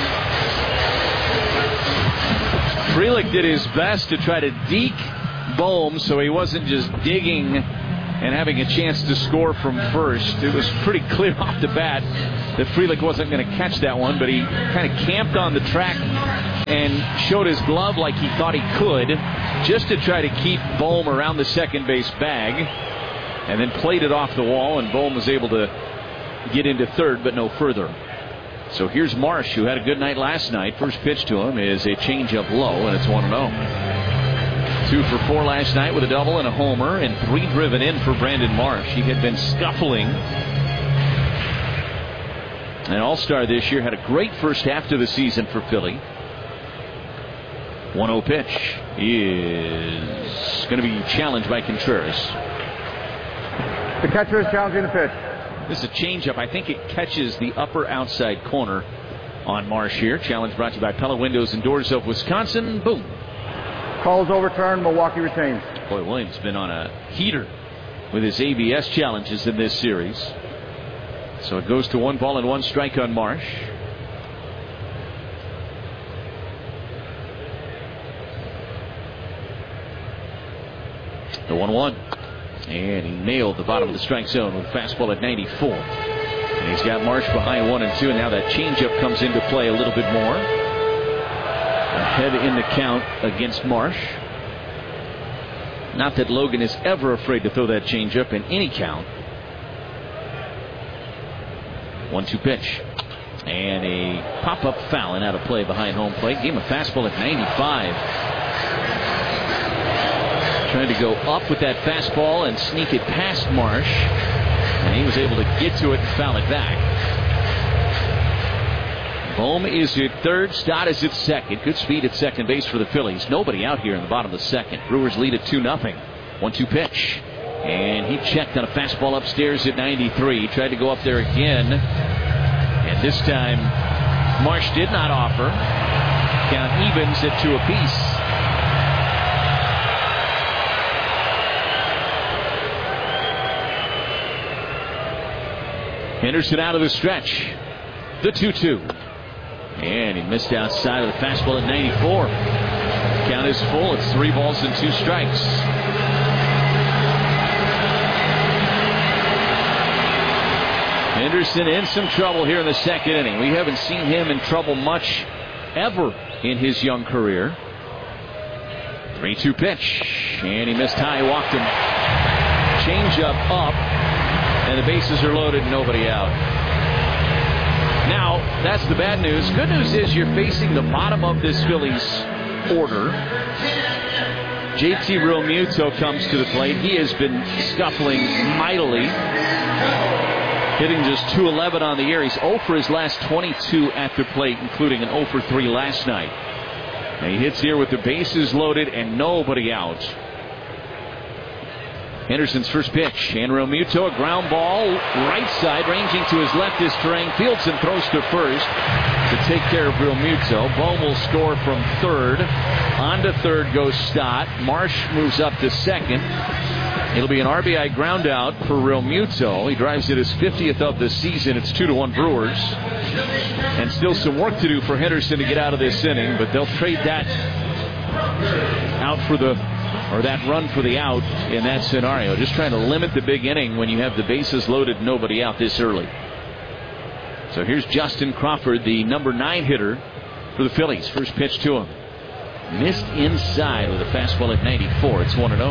Frelick did his best to try to deke Bohm so he wasn't just digging and having a chance to score from first. It was pretty clear off the bat that Frelick wasn't going to catch that one, but he kind of camped on the track and showed his glove like he thought he could just to try to keep Bohm around the second base bag, and then played it off the wall, and Bohm was able to get into third, but no further. So here's Marsh, who had a good night last night. First pitch to him is a changeup low, and it's 1-0. 2 for 4 last night with a double and a homer, and 3 driven in for Brandon Marsh. He had been scuffling. An all-star this year, had a great first half to the season for Philly. 1-0 pitch is going to be challenged by Contreras. The catcher is challenging the pitch. This is a changeup. I think it catches the upper outside corner on Marsh here. Challenge brought to you by Pella Windows and Doors of Wisconsin. Boom. Call is overturned. Milwaukee retains. Boy, Williams has been on a heater with his ABS challenges in this series. So it goes to 1 ball and 1 strike on Marsh. The 1-1. And he nailed the bottom of the strike zone with a fastball at 94. And he's got Marsh behind 1-2, and now that changeup comes into play a little bit more. Ahead in the count against Marsh. Not that Logan is ever afraid to throw that changeup in any count. 1-2 pitch. And a pop-up foul and out of play behind home plate. Gave him a fastball at 95. Trying to go up with that fastball and sneak it past Marsh. And he was able to get to it and foul it back. Bohm is at third. Stott is at second. Good speed at second base for the Phillies. Nobody out here in the bottom of the second. Brewers lead at 2-0. 1-2 pitch. And he checked on a fastball upstairs at 93. He tried to go up there again. And this time, Marsh did not offer. Count evens at 2 apiece. Henderson out of the stretch. The 2-2. And he missed outside of the fastball at 94. Count is full. It's 3 balls and 2 strikes. Henderson in some trouble here in the second inning. We haven't seen him in trouble much ever in his young career. 3-2 pitch. And he missed high. Walked him. Change up. And the bases are loaded and nobody out. Now, that's the bad news. Good news is you're facing the bottom of this Phillies order. JT Realmuto comes to the plate. He has been scuffling mightily. Hitting just .211 on the year. He's 0 for his last 22 at the plate, including an 0 for 3 last night. And he hits here with the bases loaded and nobody out. Henderson's first pitch, and Realmuto, a ground ball, right side, ranging to his left is Turang. Fields and throws to first to take care of Realmuto. Bohm will score from third. On to third goes Stott. Marsh moves up to second. It'll be an RBI ground out for Realmuto. He drives it his 50th of the season. It's 2-1 Brewers. And still some work to do for Henderson to get out of this inning, but they'll trade that out for that run for the out in that scenario. Just trying to limit the big inning when you have the bases loaded, nobody out this early. So here's Justin Crawford, the number 9 hitter for the Phillies. First pitch to him. Missed inside with a fastball at 94. It's 1-0.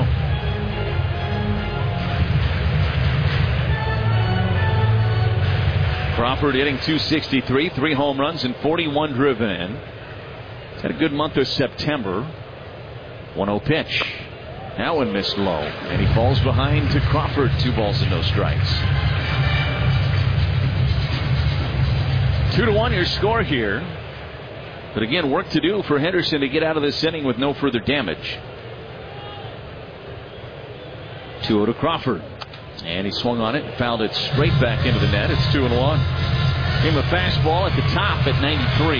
Crawford hitting .263, 3 home runs and 41 driven in. He's had a good month of September. 1-0 pitch. That one missed low, and he falls behind to Crawford. 2 balls and no strikes. 2-1 your score here. But again, work to do for Henderson to get out of this inning with no further damage. 2-0 to Crawford. And he swung on it and fouled it straight back into the net. It's 2-1. Gave him a fastball at the top at 93.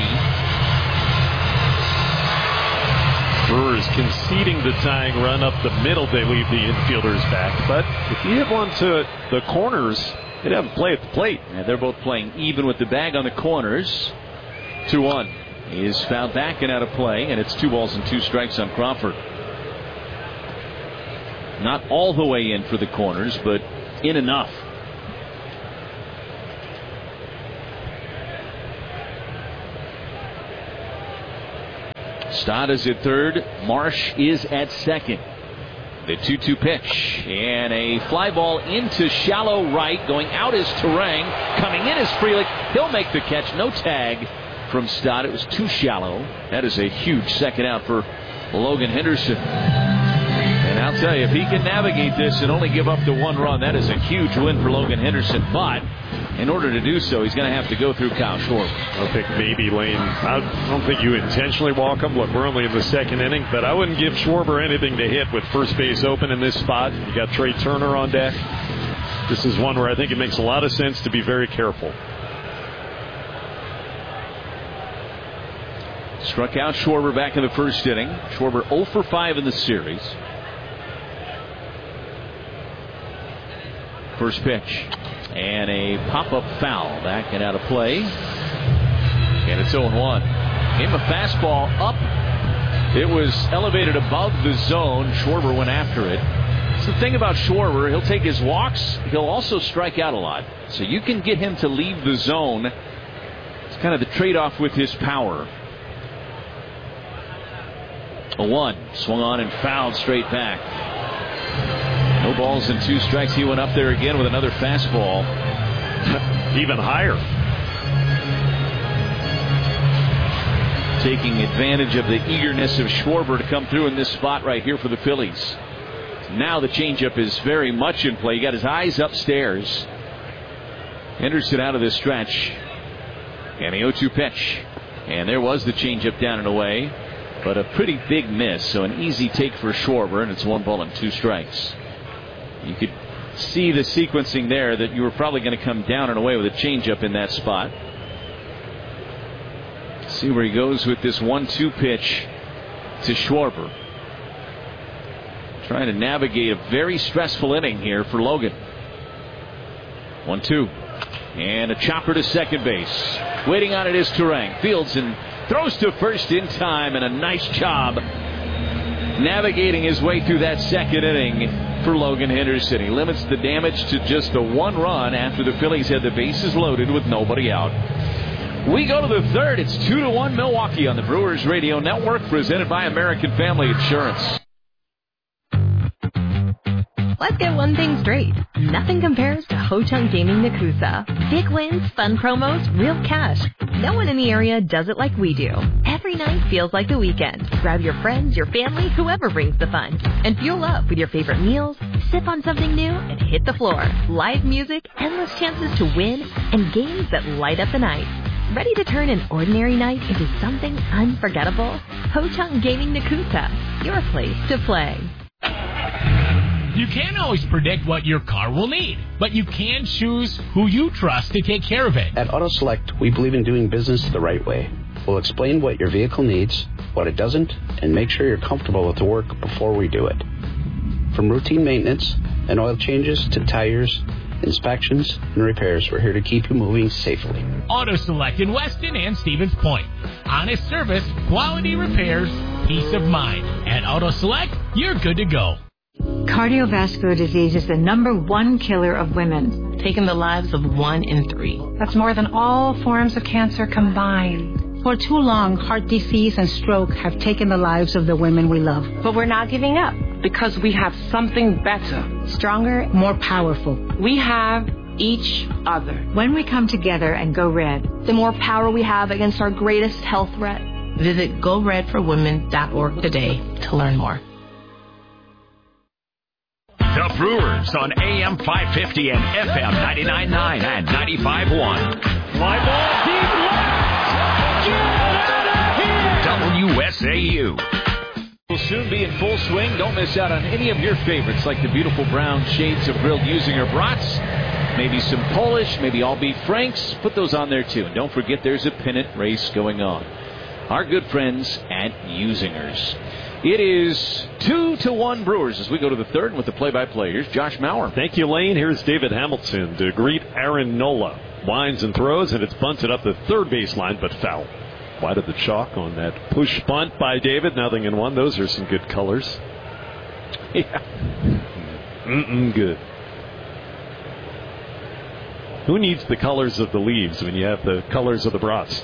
Brewers conceding the tying run up the middle. They leave the infielders back. But if you hit one to the corners, They'd have a play at the plate. And they're both playing even with the bag on the corners. 2-1. He is fouled back and out of play, and it's 2 balls and 2 strikes on Crawford. Not all the way in for the corners, but in enough. Stott is at third. Marsh is at second. The 2-2 pitch. And a fly ball into shallow right. Going out is Turang. Coming in is Frelick. He'll make the catch. No tag from Stott. It was too shallow. That is a huge second out for Logan Henderson. And I'll tell you, if he can navigate this and only give up the 1 run, that is a huge win for Logan Henderson. But in order to do so, he's going to have to go through Kyle Schwarber. I think maybe, Lane, I don't think you intentionally walk him. Look, we're only in the second inning, but I wouldn't give Schwarber anything to hit with first base open in this spot. You got Trey Turner on deck. This is one where I think it makes a lot of sense to be very careful. Struck out Schwarber back in the first inning. Schwarber 0 for 5 in the series. First pitch. And a pop-up foul back and out of play. And it's 0-1. Gave him a fastball up. It was elevated above the zone. Schwarber went after it. It's the thing about Schwarber. He'll take his walks. He'll also strike out a lot. So you can get him to leave the zone. It's kind of the trade-off with his power. 0-1. Swung on and fouled straight back. No balls and 2 strikes. He went up there again with another fastball. Even higher. Taking advantage of the eagerness of Schwarber to come through in this spot right here for the Phillies. Now the changeup is very much in play. He got his eyes upstairs. Henderson out of this stretch. And the 0-2 pitch. And there was the changeup down and away. But a pretty big miss. So an easy take for Schwarber. And it's 1 ball and 2 strikes. You could see the sequencing there that you were probably going to come down and away with a changeup in that spot. See where he goes with this 1-2 pitch to Schwarber. Trying to navigate a very stressful inning here for Logan. 1-2. And a chopper to second base. Waiting on it is Turang. Fields and throws to first in time, and a nice job navigating his way through that second inning for Logan Henderson. He limits the damage to just the 1 run after the Phillies had the bases loaded with nobody out. We go to the third. It's 2-1 Milwaukee on the Brewers Radio Network, presented by American Family Insurance. Let's get one thing straight. Nothing compares to Ho-Chunk Gaming Nakusa. Big wins, fun promos, real cash. No one in the area does it like we do. Every night feels like the weekend. Grab your friends, your family, whoever brings the fun. And fuel up with your favorite meals, sip on something new, and hit the floor. Live music, endless chances to win, and games that light up the night. Ready to turn an ordinary night into something unforgettable? Ho-Chunk Gaming Nakusa, your place to play. You can't always predict what your car will need, but you can choose who you trust to take care of it. At AutoSelect, we believe in doing business the right way. We'll explain what your vehicle needs, what it doesn't, and make sure you're comfortable with the work before we do it. From routine maintenance and oil changes to tires, inspections, and repairs, we're here to keep you moving safely. AutoSelect in Weston and Stevens Point. Honest service, quality repairs, peace of mind. At AutoSelect, you're good to go. Cardiovascular disease is the #1 killer of women, taking the lives of 1 in 3. That's more than all forms of cancer combined. For too long, heart disease and stroke have taken the lives of the women we love. But we're not giving up, because we have something better, stronger, more powerful. We have each other. When we come together and go red, the more power we have against our greatest health threat. Visit GoRedForWomen.org today to learn more. The Brewers on AM 550 and FM 99.9 and 95.1. Fly ball deep left. Get out of here. WSAU. Will soon be in full swing. Don't miss out on any of your favorites, like the beautiful brown shades of grilled Usinger brats. Maybe some Polish, maybe all beef Franks. Put those on there too. And don't forget there's a pennant race going on. our good friends at Usingers. It is 2-1 Brewers as we go to the third with the play-by-play. Here's Josh Maurer. Thank you, Lane. Here's David Hamilton to greet Aaron Nola. Winds and throws, and it's bunted up the third baseline, but foul. Wide of the chalk on that push bunt by David. 0-1. Those are some good colors. Yeah. Good. Who needs the colors of the leaves when you have the colors of the brats?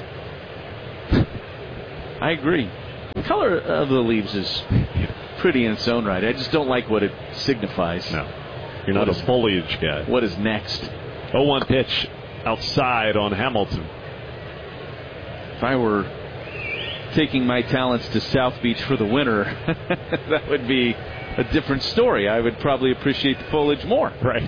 I agree. The color of the leaves is pretty in its own right. I just don't like what it signifies. No. You're not a foliage guy. What is next? 0-1 pitch outside on Hamilton. If I were taking my talents to South Beach for the winter, that would be a different story. I would probably appreciate the foliage more. Right.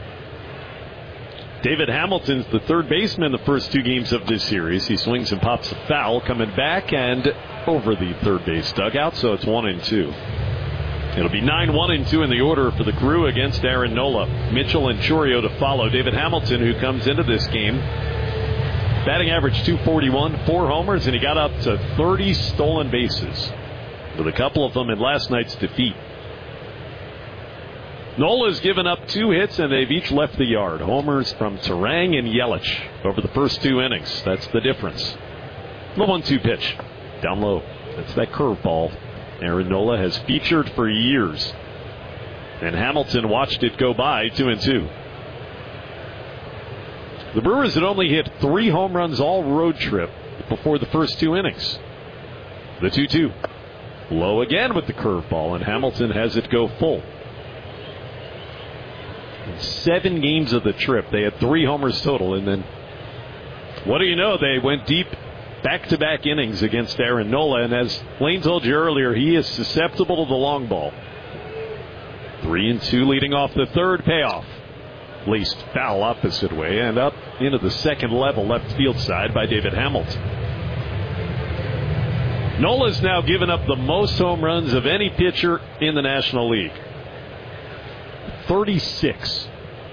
David Hamilton's the third baseman the first two games of this series. He swings and pops a foul, coming back and over the third base dugout, so it's 1-2. It'll be 9-1-2 in the order for the Crew against Aaron Nola. Mitchell and Chourio to follow. David Hamilton, who comes into this game, batting average .241, 4 homers, and he got up to 30 stolen bases, with a couple of them in last night's defeat. Nola's given up 2 hits, and they've each left the yard. Homers from Terang and Yelich over the first 2 innings. That's the difference. The 1-2 pitch. Down low. That's that curveball Aaron Nola has featured for years. And Hamilton watched it go by, 2-2. The Brewers had only hit 3 home runs all road trip before the first 2 innings. The 2-2. Low again with the curveball, and Hamilton has it go full. In 7 games of the trip, they had 3 homers total, and then, what do you know, they went deep back-to-back innings against Aaron Nola, and as Lane told you earlier, he is susceptible to the long ball. 3-2 leading off the third, payoff. Laced foul opposite way and up into the second level left field side by David Hamilton. Nola's now given up the most home runs of any pitcher in the National League. 36.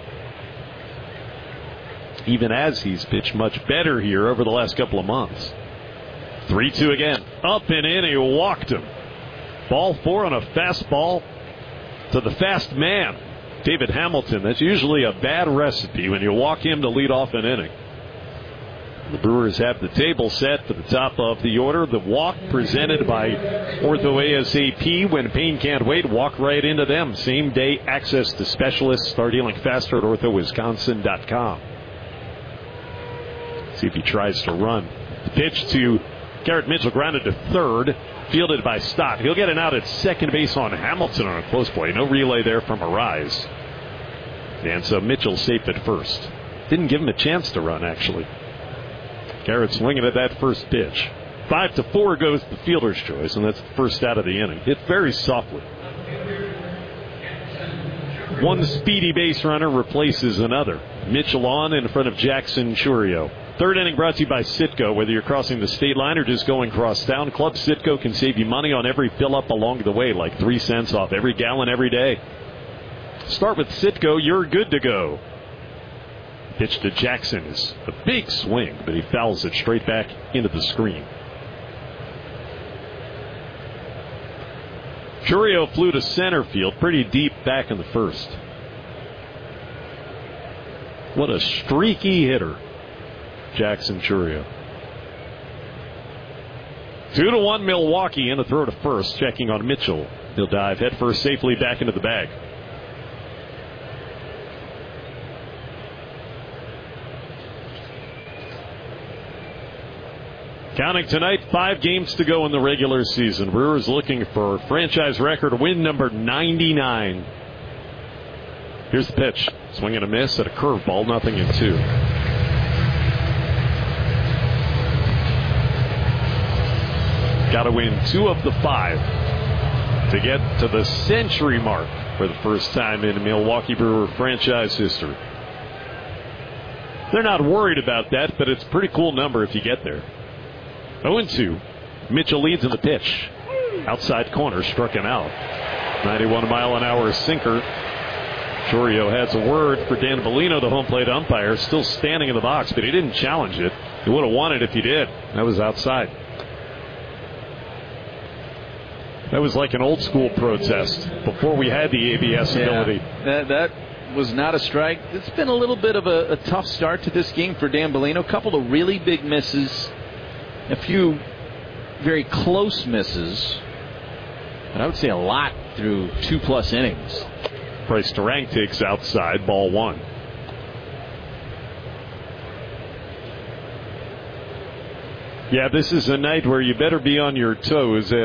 Even as he's pitched much better here over the last couple of months. 3-2 again. Up and in, he walked him. Ball 4 on a fastball to the fast man, David Hamilton. That's usually a bad recipe when you walk him to lead off an inning. The Brewers have the table set for the top of the order. The walk presented by Ortho ASAP. When pain can't wait, walk right into them. Same day access to specialists. Start healing faster at orthowisconsin.com. See if he tries to run. The pitch to Garrett Mitchell, grounded to third. Fielded by Stott. He'll get an out at second base on Hamilton on a close play. No relay there from Arise. And so Mitchell safe at first. Didn't give him a chance to run, actually. Garrett swinging at that first pitch. 5-4 goes the fielder's choice, and that's the first out of the inning. Hit very softly. One speedy base runner replaces another. Mitchell on in front of Jackson Chourio. Third inning brought to you by Citgo. Whether you're crossing the state line or just going cross town, Club Citgo can save you money on every fill-up along the way, like 3 cents off every gallon every day. Start with Citgo, you're good to go. Pitch to Jackson is a big swing, but he fouls it straight back into the screen. Chourio flew to center field, pretty deep back in the first. What a streaky hitter, Jackson Chourio. 2-1 Milwaukee in a throw to first, checking on Mitchell. He'll dive headfirst safely back into the bag. Counting tonight, 5 games to go in the regular season. Brewers looking for franchise record win number 99. Here's the pitch. Swing and a miss at a curveball, 0-2. Got to win 2 of the 5 to get to the century mark for the first time in Milwaukee Brewer franchise history. They're not worried about that, but it's a pretty cool number if you get there. 0-2. Mitchell leads in the pitch. Outside corner, struck him out. 91-mile-an-hour sinker. Chourio has a word for Dan Bellino, the home plate umpire, still standing in the box, but he didn't challenge it. He would have won it if he did. That was outside. That was like an old school protest before we had the ABS ability. That was not a strike. It's been a little bit of a tough start to this game for Dan Bellino. A couple of really big misses, a few very close misses, but I would say a lot through 2+ innings. Bryce Durang takes outside, ball 1. Yeah, this is a night where you better be on your toes.